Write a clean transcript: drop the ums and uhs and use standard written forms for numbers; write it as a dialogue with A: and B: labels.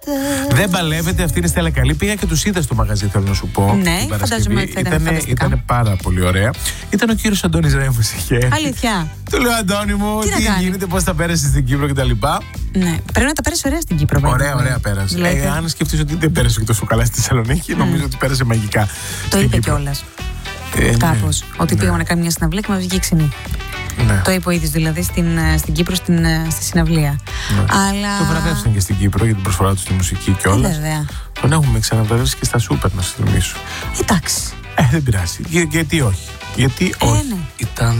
A: Δεν παλεύετε, αυτή είναι η Στέλλα Καλή. Πήγα και τους είδα στο μαγαζί, θέλω να σου πω.
B: Ναι, φαντάζομαι ότι θα ήταν φανταστικά.
A: Ήταν πάρα πολύ ωραία. Ήταν ο κύριος Αντώνης Ρέμφος.
B: Αλήθεια.
A: Του λέω, Αντώνη μου, τι γίνεται, πώς θα πέρασες στην Κύπρο κτλ.
B: Ναι, πρέπει να τα πέρασε ωραία στην Κύπρο.
A: Ωραία πέρασε. Αν σκεφτείς ότι δεν πέρασε και τόσο καλά στη Θεσσαλονίκη, νομίζω ότι πέρασε μαγικά.
B: Το είπε κιόλας. Κάπως. Ότι πήγαμε να κάνουμε μια συναυλία και μας βγήκε ξινή.
A: Ναι.
B: Το είπε ο ίδιος δηλαδή στην Κύπρο στη συναυλία.
A: Ναι.
B: Αλλά...
A: Το βραβεύσαν και στην Κύπρο για την προσφορά του στη μουσική κιόλας.
B: Βέβαια.
A: Τον έχουμε ξαναβραβεύσει και στα Σούπερ, να σου θυμίσω.
B: Εντάξει.
A: Δεν πειράζει. Γιατί όχι. Γιατί όχι.
B: Ναι.
A: Ήταν